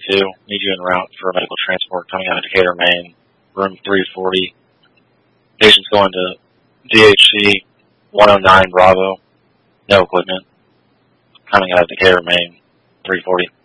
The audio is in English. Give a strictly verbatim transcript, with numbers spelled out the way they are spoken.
two. Need you en route for medical transport coming out of Decatur, Maine. Room three forty. Patient's going to D H C one oh nine Bravo. No equipment. Coming out of Decatur, Maine. three forty.